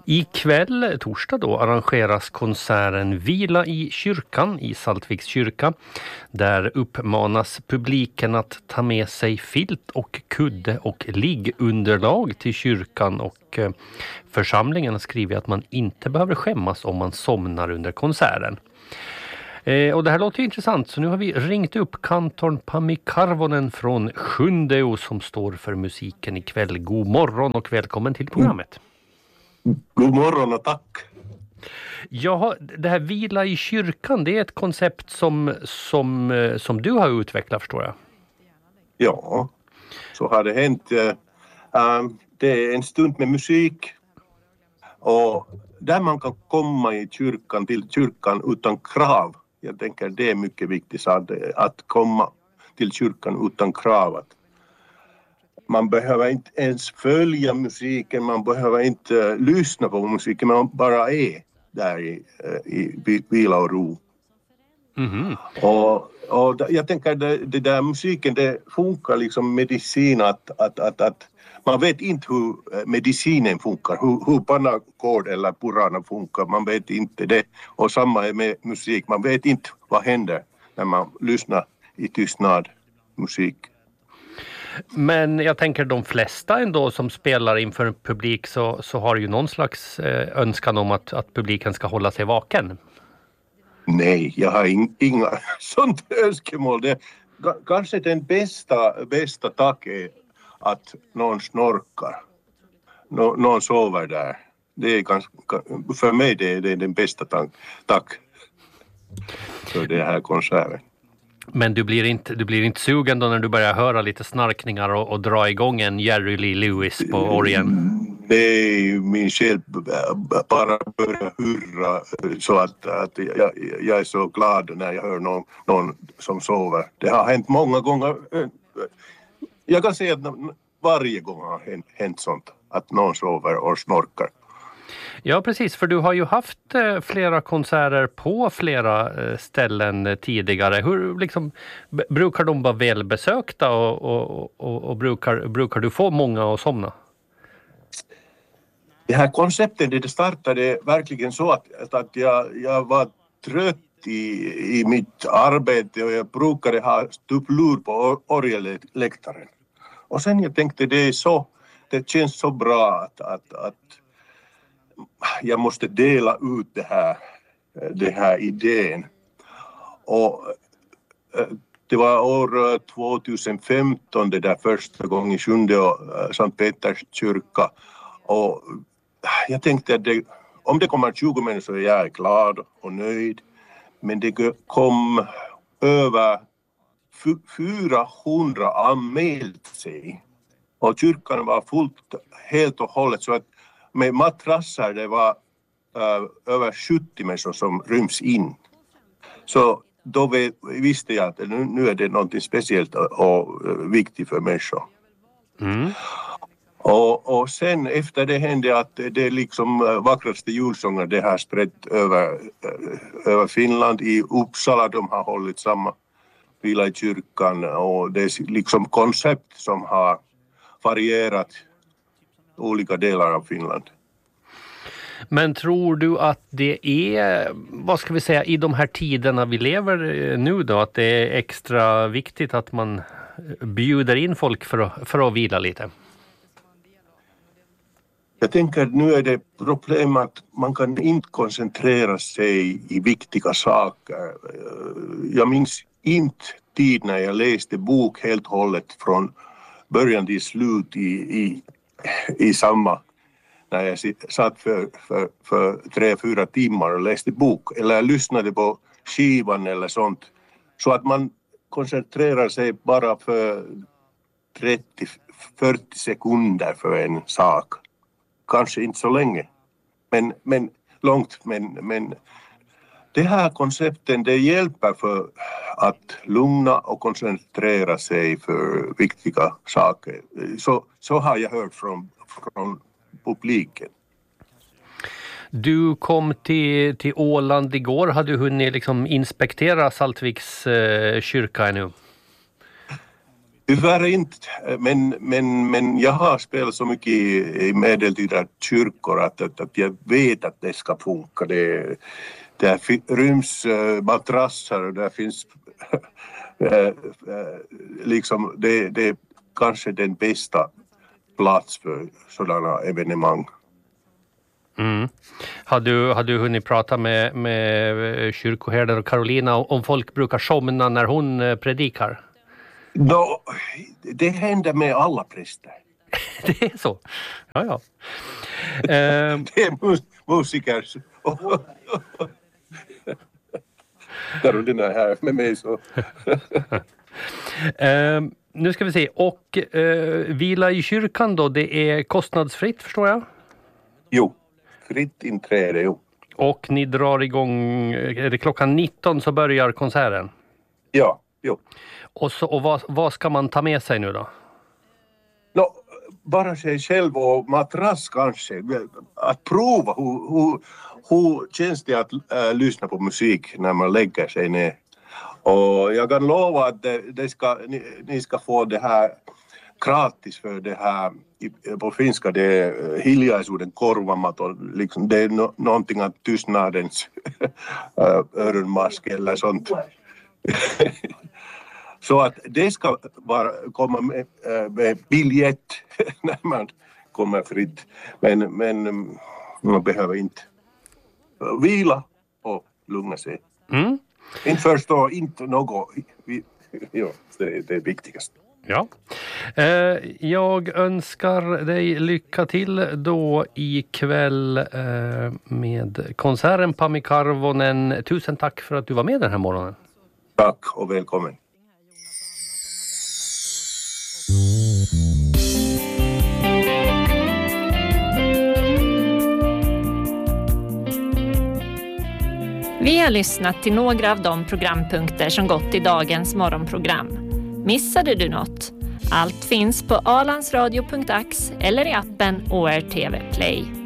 Ikväll, torsdag då, arrangeras konserten Vila i kyrkan i Saltviks kyrka. Där uppmanas publiken att ta med sig filt och kudde och liggunderlag till kyrkan, och församlingen skriver att man inte behöver skämmas om man somnar under konserten. Och det här låter ju intressant, så nu har vi ringt upp kantorn Pami Karvonen från Sjundeo som står för musiken ikväll. God morgon och välkommen till programmet. God morgon och tack. Ja, det här Vila i kyrkan, det är ett koncept som du har utvecklat, förstår jag. Ja, så har det hänt. Det är en stund med musik och där man kan komma till kyrkan utan krav. Jag tänker det är mycket viktigt att komma till kyrkan utan krav. Man behöver inte ens följa musiken, man behöver inte lyssna på musiken, man bara är där i vila och ro. Mm-hmm. Och jag tänker det där musiken, det funkar liksom medicin att man vet inte hur medicinen funkar, hur panakord eller purana funkar, man vet inte det. Och samma är med musik, man vet inte vad händer när man lyssnar i tystnad musik. Men jag tänker de flesta ändå som spelar inför en publik så har ju någon slags önskan om att publiken ska hålla sig vaken. Nej, jag har inga sånt önskemål. Kanske den bästa tack är att någon snorkar. Någon sover där. Det är för mig det är den bästa tack för det här konserten. Men du blir inte sugen då när du börjar höra lite snarkningar och dra igång en Jerry Lee Lewis på orgeln? Nej, min själ bara börjar hurra så att jag är så glad när jag hör någon som sover. Det har hänt många gånger. Jag kan säga att varje gång har hänt sånt, att någon sover och snorkar. Ja, precis, för du har ju haft flera konserter på flera ställen tidigare. Hur liksom, brukar de vara välbesökta och brukar du få många att somna? Det här konceptet det startade verkligen så att jag var trött i mitt arbete och jag brukade ha stupplur på orgelläktaren. Och sen jag tänkte det känns så bra att jag måste dela ut det här idén. Och det var år 2015 det där första gången i Sjundeo Sankt Peters kyrka. Och jag tänkte att om det kommer 20 människor så är jag glad och nöjd. Men det kom över 400 anmält sig. Och kyrkan var fullt helt och hållet så att med matrasser det var över 70 människor som ryms in. Så då visste jag att nu är det något speciellt och viktigt för människor. Mm. Och sen efter det hände att det liksom vackraste julsånger det har spritt över Finland. I Uppsala de har hållit samma Vila i kyrkan och det är liksom koncept som har varierat olika delar av Finland. Men tror du att det är, vad ska vi säga, i de här tiderna vi lever nu då, att det är extra viktigt att man bjuder in folk för att vila lite? Jag tänker att nu är det problem att man kan inte koncentrera sig i viktiga saker. Jag minns inte tid när jag läste bok helt och hållet från början till slut i samma, när jag satt för 3-4 timmar och läste bok eller lyssnade på skivan eller sånt. Så att man koncentrerar sig bara för 30-40 sekunder för en sak. Kanske inte så länge, men långt. Men det här koncepten det hjälper för att lugna och koncentrera sig för viktiga saker. Så har jag hört från publiken. Du kom till Åland igår. Har du hunnit liksom inspektera Saltviks kyrka ännu? Tyvärr inte, men jag har spelat så mycket i medeltida kyrkor att jag vet att det ska funka. Där ryms madrasser och där finns liksom det är kanske den bästa plats för sådana evenemang. Mm. Har du hunnit prata med kyrkoherden och Carolina om folk brukar somna när hon predikar? Det händer med alla präster. Det är så? Ja. Det är musiker. Carolina är här med mig så. Nu ska vi se. Och vila i kyrkan då, det är kostnadsfritt förstår jag? Jo, fritt inträde, jo. Och ni drar igång, är det klockan 19 så börjar konserten? Ja, jo. Och vad ska man ta med sig nu då? Bara sig själv och matrass kanske. Att prova hur känns det att lyssna på musik när man lägger sig ner. Och jag kan lova att ni ska få det här gratis för det här. På finska det är hiljaisuuden korvamaton. Liksom, det är någonting att tystnadens öronmask eller sånt. Så att det ska bara komma med biljett när man kommer fritt. Men man behöver inte vila och lugna sig. Mm. Inte förstå, inte något. Ja, det är viktigast. Ja. Jag önskar dig lycka till då ikväll med konserten Pami Karvonen. Tusen tack för att du var med den här morgonen. Tack och välkommen. Vi har lyssnat till några av de programpunkter som gått i dagens morgonprogram. Missade du något? Allt finns på alansradio.ax eller i appen ORTV Play.